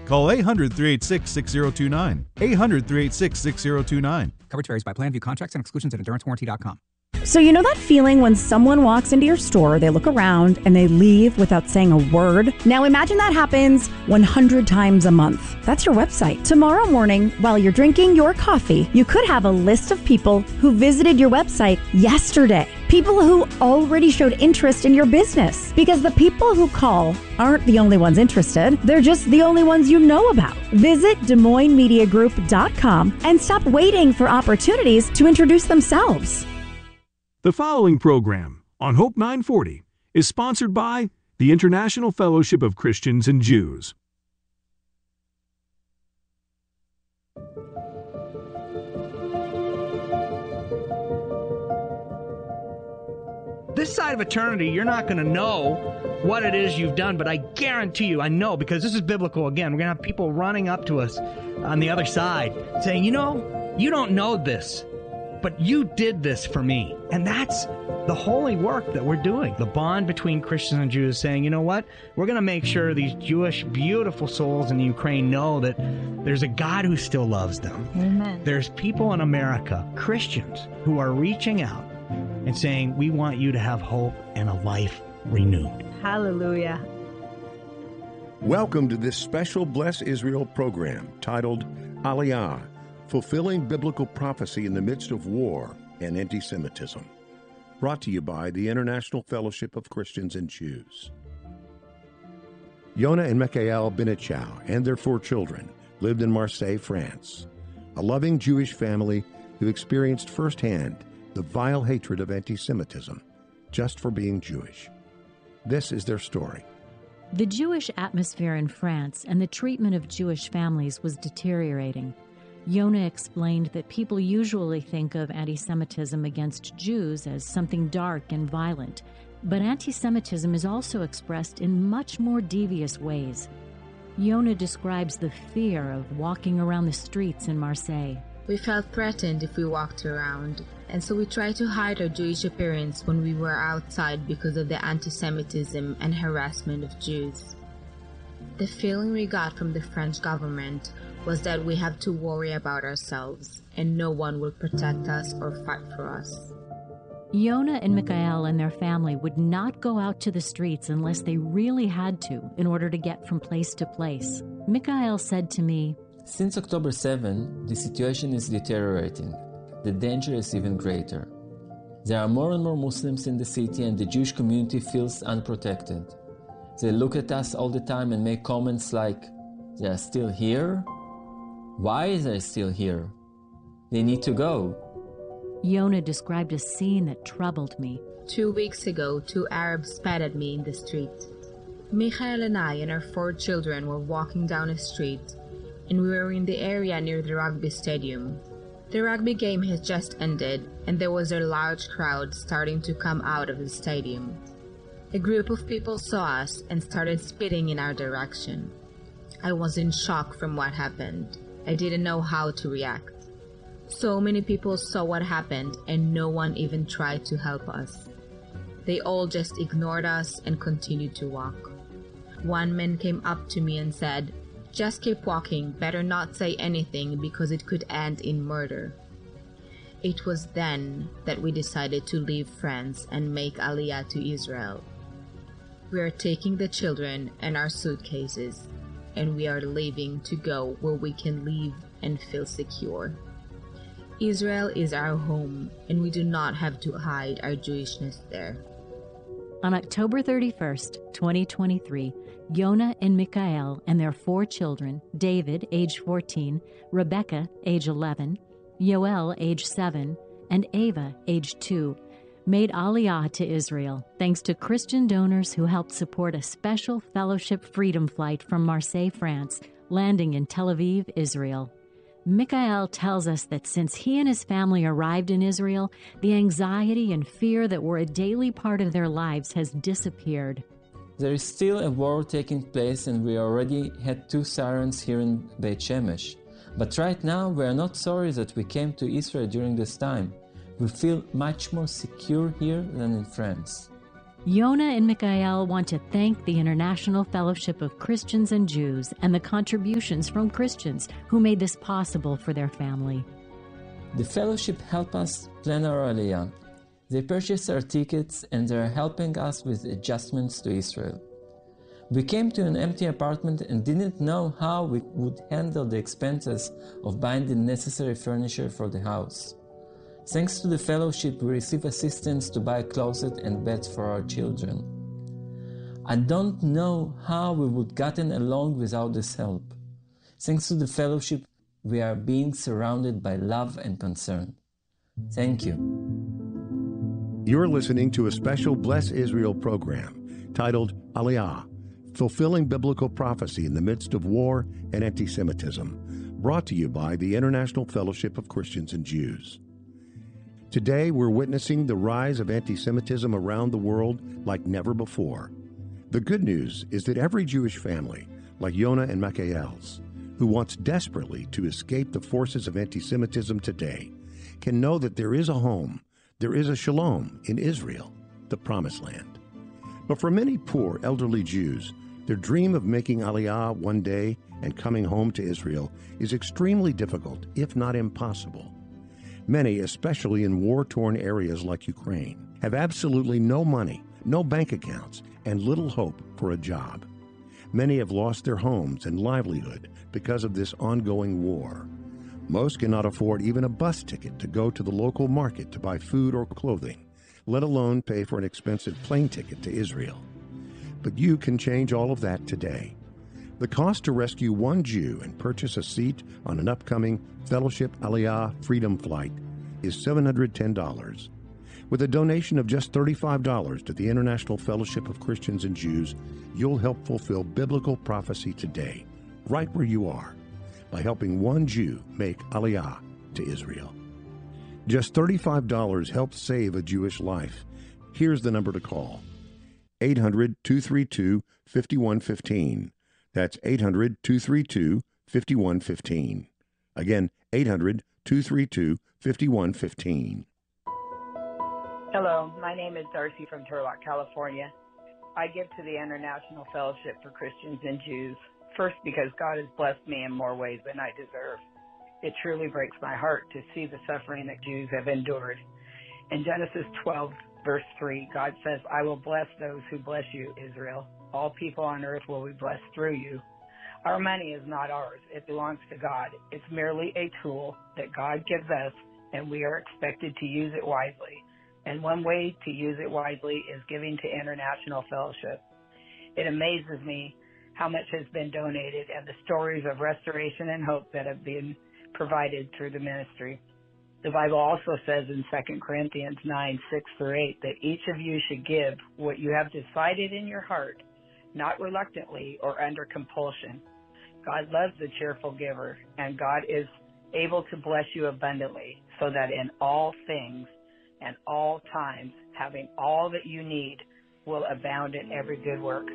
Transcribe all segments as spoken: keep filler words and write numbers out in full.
Call eight hundred, three eight six, six zero two nine. eight hundred, three eight six, six zero two nine. Coverage varies by plan. View contracts and exclusions at endurance warranty dot com. So you know that feeling when someone walks into your store, they look around, and they leave without saying a word? Now imagine that happens one hundred times a month. That's your website. Tomorrow morning, while you're drinking your coffee, you could have a list of people who visited your website yesterday. People who already showed interest in your business. Because the people who call aren't the only ones interested. They're just the only ones you know about. Visit Des Moines Media Group dot com and stop waiting for opportunities to introduce themselves. The following program on Hope nine forty is sponsored by the International Fellowship of Christians and Jews. This side of eternity, you're not going to know what it is you've done, but I guarantee you, I know, because this is biblical again, we're going to have people running up to us on the other side saying, you know, you don't know this, but you did this for me. And that's the holy work that we're doing. The bond between Christians and Jews saying, you know what? We're going to make sure these Jewish, beautiful souls in Ukraine know that there's a God who still loves them. Amen. There's people in America, Christians, who are reaching out and saying, we want you to have hope and a life renewed. Hallelujah. Welcome to this special Bless Israel program titled Aliyah, Fulfilling Biblical Prophecy in the Midst of War and Anti-Semitism. Brought to you by the International Fellowship of Christians and Jews. Yonah and Michael Benichow and their four children lived in Marseille, France, a loving Jewish family who experienced firsthand the vile hatred of anti-Semitism just for being Jewish. This is their story. The Jewish atmosphere in France and the treatment of Jewish families was deteriorating. Yonah explained that people usually think of anti-Semitism against Jews as something dark and violent, but anti-Semitism is also expressed in much more devious ways. Yonah describes the fear of walking around the streets in Marseille. We felt threatened if we walked around, and so we tried to hide our Jewish appearance when we were outside because of the anti-Semitism and harassment of Jews. The feeling we got from the French government was that we have to worry about ourselves, and no one will protect us or fight for us. Yonah and Michael and their family would not go out to the streets unless they really had to in order to get from place to place. Michael said to me, "Since October seventh, the situation is deteriorating. The danger is even greater. There are more and more Muslims in the city, and the Jewish community feels unprotected. They look at us all the time and make comments like, 'They are still here? Why are they still here? They need to go.'" Yonah described a scene that troubled me. Two weeks ago, two Arabs spat at me in the street. Michael and I and our four children were walking down a street, and we were in the area near the rugby stadium. The rugby game has just ended, and there was a large crowd starting to come out of the stadium. A group of people saw us and started spitting in our direction. I was in shock from what happened. I didn't know how to react. So many people saw what happened, and no one even tried to help us. They all just ignored us and continued to walk. One man came up to me and said, "Just keep walking, better not say anything because it could end in murder." It was then that we decided to leave France and make Aliyah to Israel. We are taking the children and our suitcases, and we are leaving to go where we can live and feel secure. Israel is our home, and we do not have to hide our Jewishness there. On October thirty-first, twenty twenty-three, Yonah and Michael and their four children, David, age fourteen, Rebecca, age eleven, Yoel, age seven, and Ava, age two, made Aliyah to Israel thanks to Christian donors who helped support a special Fellowship Freedom flight from Marseille, France, landing in Tel Aviv, Israel. Michael tells us that since he and his family arrived in Israel, the anxiety and fear that were a daily part of their lives has disappeared. There is still a war taking place, and we already had two sirens here in Beit Shemesh. But right now, we are not sorry that we came to Israel during this time. We feel much more secure here than in France. Yonah and Michael want to thank the International Fellowship of Christians and Jews and the contributions from Christians who made this possible for their family. The fellowship helped us plan our Aliyah. They purchased our tickets and they're helping us with adjustments to Israel. We came to an empty apartment and didn't know how we would handle the expenses of buying the necessary furniture for the house. Thanks to the fellowship, we receive assistance to buy a closet and beds for our children. I don't know how we would gotten along without this help. Thanks to the fellowship, we are being surrounded by love and concern. Thank you. You're listening to a special Bless Israel program titled Aliyah, Fulfilling Biblical Prophecy in the Midst of War and Anti-Semitism, brought to you by the International Fellowship of Christians and Jews. Today, we're witnessing the rise of anti-Semitism around the world like never before. The good news is that every Jewish family, like Yonah and Michael's, who wants desperately to escape the forces of anti-Semitism today, can know that there is a home, there is a shalom in Israel, the Promised Land. But for many poor elderly Jews, their dream of making Aliyah one day and coming home to Israel is extremely difficult, if not impossible. Many, especially in war-torn areas like Ukraine, have absolutely no money, no bank accounts, and little hope for a job. Many have lost their homes and livelihood because of this ongoing war. Most cannot afford even a bus ticket to go to the local market to buy food or clothing, let alone pay for an expensive plane ticket to Israel. But you can change all of that today. The cost to rescue one Jew and purchase a seat on an upcoming Fellowship Aliyah Freedom Flight is seven hundred ten dollars. With a donation of just thirty-five dollars to the International Fellowship of Christians and Jews, you'll help fulfill biblical prophecy today, right where you are, by helping one Jew make Aliyah to Israel. Just thirty-five dollars helps save a Jewish life. Here's the number to call: eight hundred, two three two, five one one five. That's eight hundred, two three two, five one one five. Again, eight hundred, two three two, five one one five. Hello, my name is Darcy from Turlock, California. I give to the International Fellowship for Christians and Jews, first because God has blessed me in more ways than I deserve. It truly breaks my heart to see the suffering that Jews have endured. In Genesis twelve, verse three, God says, "I will bless those who bless you, Israel. All people on earth will be blessed through you." Our money is not ours. It belongs to God. It's merely a tool that God gives us, and we are expected to use it wisely. And one way to use it wisely is giving to International Fellowship. It amazes me how much has been donated and the stories of restoration and hope that have been provided through the ministry. The Bible also says in Second Corinthians nine, six through eight, that each of you should give what you have decided in your heart, not reluctantly or under compulsion. God loves the cheerful giver, and God is able to bless you abundantly, so that in all things and all times, having all that you need, will abound in every good work.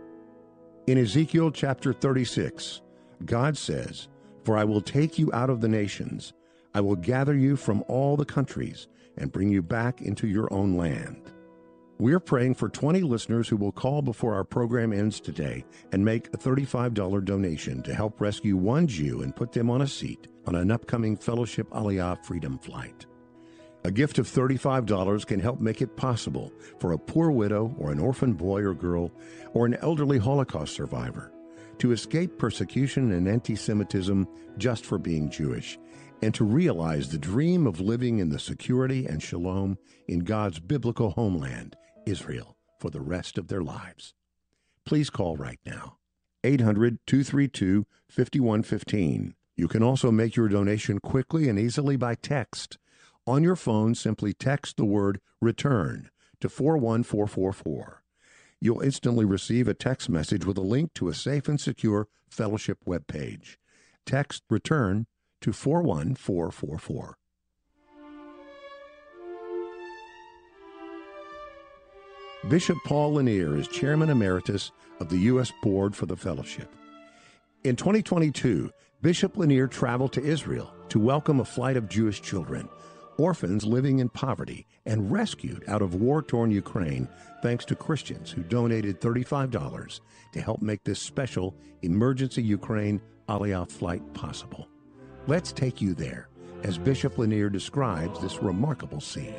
In Ezekiel chapter thirty-six, God says, "For I will take you out of the nations. I will gather you from all the countries and bring you back into your own land." We're praying for twenty listeners who will call before our program ends today and make a thirty-five dollars donation to help rescue one Jew and put them on a seat on an upcoming Fellowship Aliyah Freedom Flight. A gift of thirty-five dollars can help make it possible for a poor widow or an orphan boy or girl or an elderly Holocaust survivor to escape persecution and anti-Semitism just for being Jewish, and to realize the dream of living in the security and shalom in God's biblical homeland, Israel, for the rest of their lives. Please call right now, eight hundred, two three two, five one one five. You can also make your donation quickly and easily by text. On your phone, simply text the word RETURN to four one four four four. You'll instantly receive a text message with a link to a safe and secure fellowship webpage. Text RETURN to four one four four four. Bishop Paul Lanier is Chairman Emeritus of the U S Board for the Fellowship. In twenty twenty-two, Bishop Lanier traveled to Israel to welcome a flight of Jewish children, orphans living in poverty, and rescued out of war-torn Ukraine thanks to Christians who donated thirty-five dollars to help make this special Emergency Ukraine Aliyah flight possible. Let's take you there as Bishop Lanier describes this remarkable scene.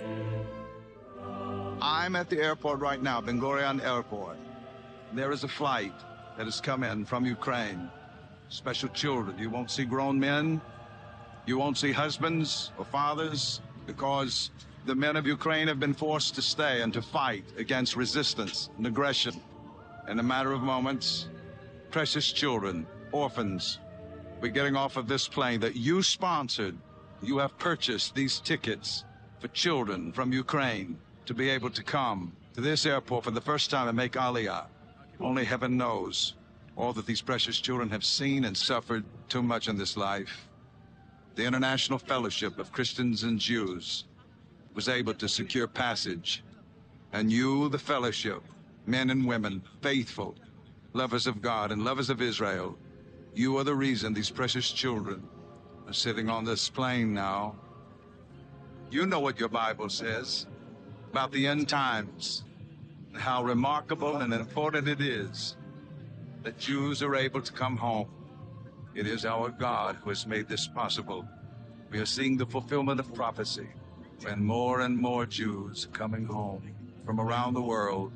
I'm at the airport right now, Ben Gurion Airport. There is a flight that has come in from Ukraine. Special children. You won't see grown men. You won't see husbands or fathers, because the men of Ukraine have been forced to stay and to fight against resistance and aggression. In a matter of moments, precious children, orphans, we're getting off of this plane that you sponsored. You have purchased these tickets for children from Ukraine to be able to come to this airport for the first time and make Aliyah. Only heaven knows all that these precious children have seen and suffered too much in this life. The International Fellowship of Christians and Jews was able to secure passage. And you, the fellowship, men and women, faithful, lovers of God and lovers of Israel, you are the reason these precious children are sitting on this plane now. You know what your Bible says about the end times, and how remarkable and important it is that Jews are able to come home. It is our God who has made this possible. We are seeing the fulfillment of prophecy when more and more Jews are coming home from around the world.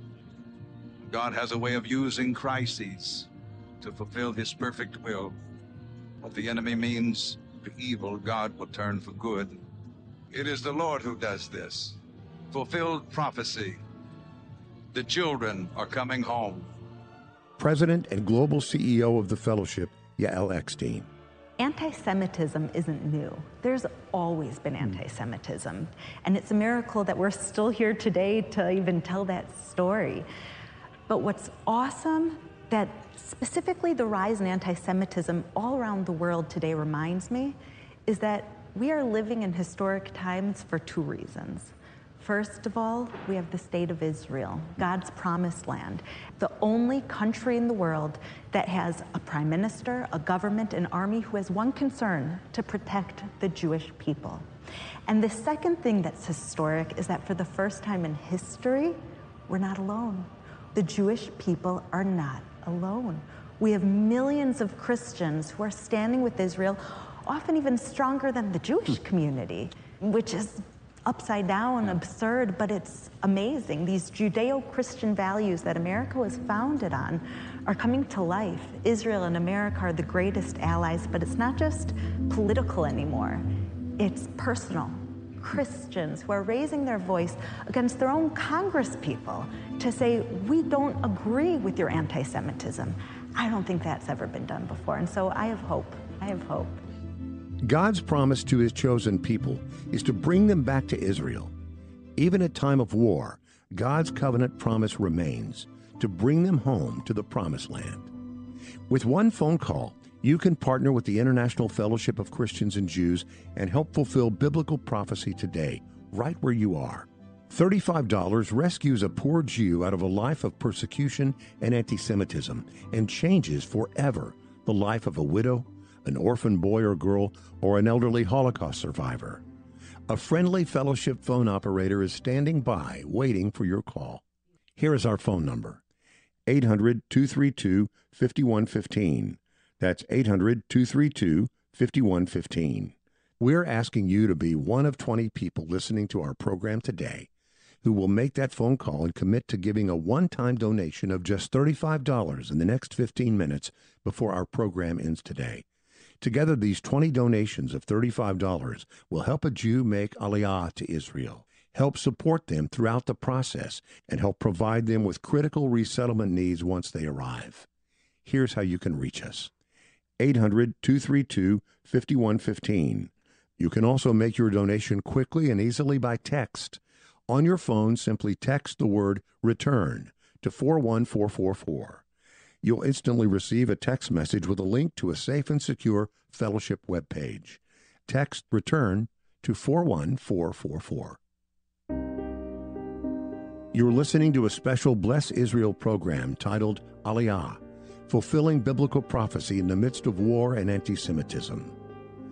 God has a way of using crises to fulfill his perfect will. What the enemy means for evil, God will turn for good. It is the Lord who does this. Fulfilled prophecy. The children are coming home. President and Global C E O of the Fellowship, Yael Eckstein. Anti-Semitism isn't new. There's always been anti-Semitism. And it's a miracle that we're still here today to even tell that story. But what's awesome, that specifically the rise in anti-Semitism all around the world today reminds me, is that we are living in historic times for two reasons. First of all, we have the state of Israel, God's promised land, the only country in the world that has a prime minister, a government, an army who has one concern: to protect the Jewish people. And the second thing that's historic is that for the first time in history, we're not alone. The Jewish people are not alone. We have millions of Christians who are standing with Israel, often even stronger than the Jewish community, which is upside down, absurd, but it's amazing. These Judeo-Christian values that America was founded on are coming to life. Israel and America are the greatest allies, but it's not just political anymore. It's personal. Christians who are raising their voice against their own Congress people to say, we don't agree with your anti-Semitism. I don't think that's ever been done before, and so I have hope. I have hope. God's promise to his chosen people is to bring them back to Israel. Even at time of war, God's covenant promise remains to bring them home to the promised land. With one phone call, you can partner with the International Fellowship of Christians and Jews and help fulfill biblical prophecy today, right where you are. thirty-five dollars rescues a poor Jew out of a life of persecution and anti-Semitism and changes forever the life of a widow, an orphan boy or girl, or an elderly Holocaust survivor. A friendly fellowship phone operator is standing by, waiting for your call. Here is our phone number, eight hundred, two three two, five one one five. That's eight hundred, two three two, five one one five. We're asking you to be one of twenty people listening to our program today who will make that phone call and commit to giving a one-time donation of just thirty-five dollars in the next fifteen minutes before our program ends today. Together, these twenty donations of thirty-five dollars will help a Jew make Aliyah to Israel, help support them throughout the process, and help provide them with critical resettlement needs once they arrive. Here's how you can reach us. eight hundred, two three two, five one one five. You can also make your donation quickly and easily by text. On your phone, simply text the word RETURN to four one four four four. You'll instantly receive a text message with a link to a safe and secure fellowship webpage. Text RETURN to four one four four four. You're listening to a special Bless Israel program titled Aliyah, Fulfilling Biblical Prophecy in the Midst of War and Anti-Semitism.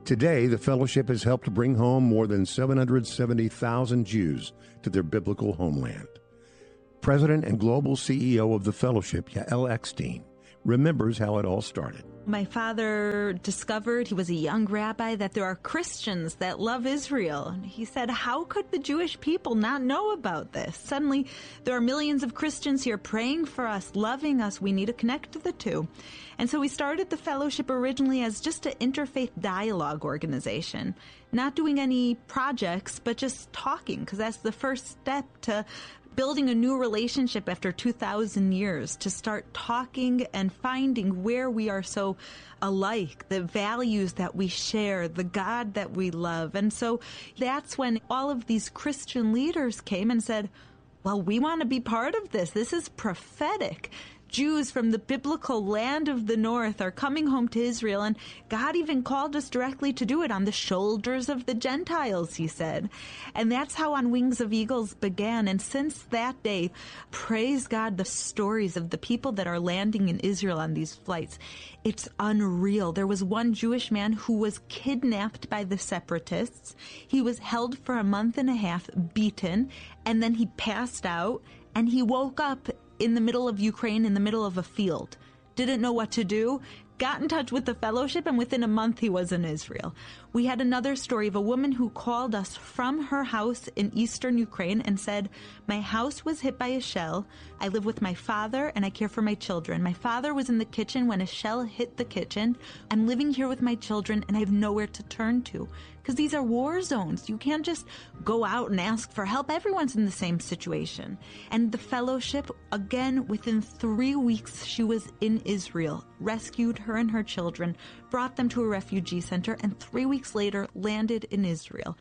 Today, the fellowship has helped bring home more than seven hundred seventy thousand Jews to their biblical homeland. President and global C E O of the fellowship, Yael Eckstein, remembers how it all started. My father discovered, he was a young rabbi, that there are Christians that love Israel. And he said, how could the Jewish people not know about this? Suddenly, there are millions of Christians here praying for us, loving us. We need to connect to the two. And so we started the fellowship originally as just an interfaith dialogue organization, not doing any projects, but just talking, because that's the first step to building a new relationship after two thousand years, to start talking and finding where we are so alike, the values that we share, the God that we love. And so that's when all of these Christian leaders came and said, well, we want to be part of this. This is prophetic. Jews from the biblical land of the north are coming home to Israel, and God even called us directly to do it on the shoulders of the Gentiles, he said. And that's how On Wings of Eagles began. And since that day, praise God, the stories of the people that are landing in Israel on these flights, it's unreal. There was one Jewish man who was kidnapped by the separatists. He was held for a month and a half, beaten, and then he passed out, and he woke up in the middle of Ukraine, in the middle of a field. Didn't know what to do, got in touch with the fellowship, and within a month he was in Israel. We had another story of a woman who called us from her house in eastern Ukraine and said, my house was hit by a shell. I live with my father and I care for my children. My father was in the kitchen when a shell hit the kitchen. I'm living here with my children and I have nowhere to turn to. Because these are war zones. You can't just go out and ask for help. Everyone's in the same situation. And the fellowship, again, within three weeks, she was in Israel, rescued her and her children, brought them to a refugee center, and three weeks later landed in Israel.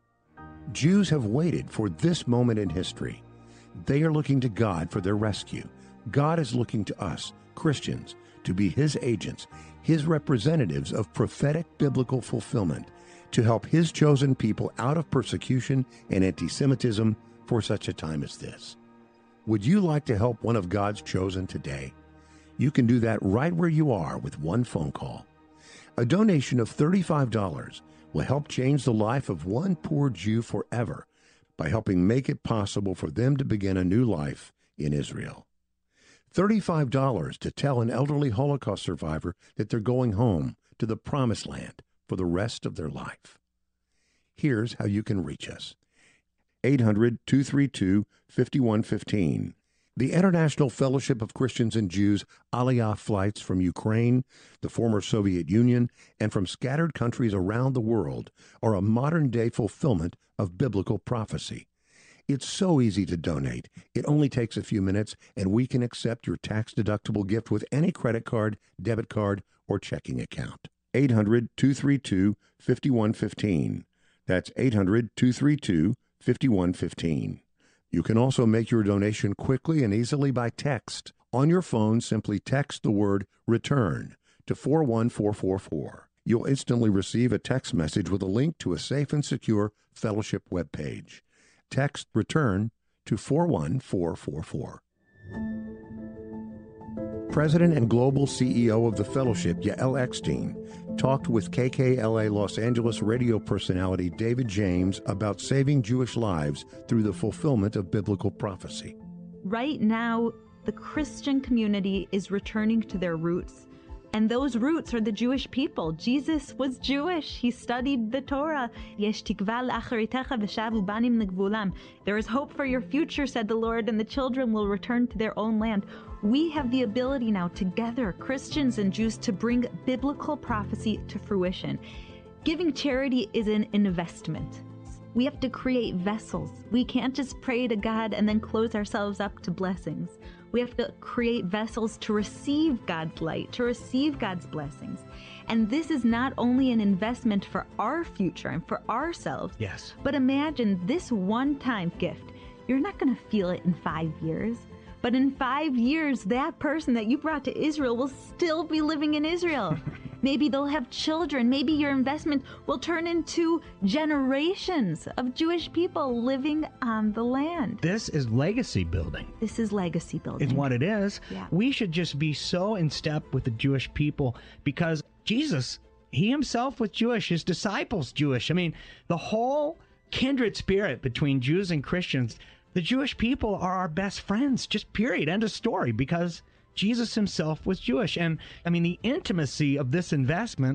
Jews have waited for this moment in history. They are looking to God for their rescue. God is looking to us, Christians, to be his agents, his representatives of prophetic biblical fulfillment, to help his chosen people out of persecution and anti-Semitism for such a time as this. Would you like to help one of God's chosen today? You can do that right where you are with one phone call. A donation of thirty-five dollars will help change the life of one poor Jew forever by helping make it possible for them to begin a new life in Israel. thirty-five dollars to tell an elderly Holocaust survivor that they're going home to the Promised Land for the rest of their life. Here's how you can reach us. eight hundred, two three two, five one one five. The International Fellowship of Christians and Jews Aliyah flights from Ukraine, the former Soviet Union, and from scattered countries around the world are a modern-day fulfillment of biblical prophecy. It's so easy to donate. It only takes a few minutes, and we can accept your tax-deductible gift with any credit card, debit card, or checking account. eight hundred, two three two, five one one five. That's eight hundred, two three two, five one one five. You can also make your donation quickly and easily by text. On your phone, simply text the word RETURN to four one four four four. You'll instantly receive a text message with a link to a safe and secure fellowship webpage. Text RETURN to four one four four four. President and global C E O of the fellowship, Yael Eckstein, talked with K K L A Los Angeles radio personality David James about saving Jewish lives through the fulfillment of biblical prophecy. Right now, the Christian community is returning to their roots. And those roots are the Jewish people. Jesus was Jewish. He studied the Torah. There is hope for your future, said the Lord, and the children will return to their own land. We have the ability now together, Christians and Jews, to bring biblical prophecy to fruition. Giving charity is an investment. We have to create vessels. We can't just pray to God and then close ourselves up to blessings. We have to create vessels to receive God's light, to receive God's blessings. And this is not only an investment for our future and for ourselves, yes, but imagine this one-time gift. You're not going to feel it in five years. But in five years, that person that you brought to Israel will still be living in Israel. Maybe they'll have children. Maybe your investment will turn into generations of Jewish people living on the land. This is legacy building. This is legacy building. Is what it is. Yeah. We should just be so in step with the Jewish people because Jesus He himself was Jewish, his disciples Jewish. I mean, the whole kindred spirit between Jews and Christians, the Jewish people are our best friends, just period, end of story, because Jesus himself was Jewish. And I mean, the intimacy of this investment